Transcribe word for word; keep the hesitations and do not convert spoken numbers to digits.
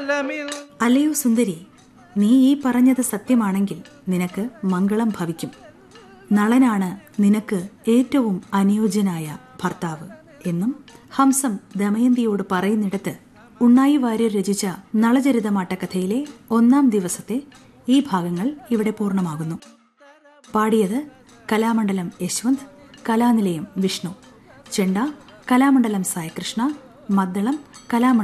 അല്ലയോ സുന്ദരി, നീ ഈ പറഞ്ഞത് സത്യമാണെങ്കിൽ നിനക്ക് മംഗളം ഭവിക്കും. നളനാണ് നിനക്ക് ഏറ്റവും അനുയോജ്യനായ ഭർത്താവ് എന്നും ഹംസം ദമയന്തിയോട് പറയുന്നിടത്ത് ഉണ്ണായി വാര്യർ രചിച്ച നളചരിതമാട്ടക്കഥയിലെ ഒന്നാം ദിവസത്തെ ഈ ഭാഗങ്ങൾ ഇവിടെ പൂർണ്ണമാകുന്നു. പാടിയത് കലാമണ്ഡലം യശ്വന്ത്, കലാനിലയം വിഷ്ണു, ചെണ്ട കലാമണ്ഡലം സായകൃഷ്ണ, മദ്ദളം കലാമണ്ഡലം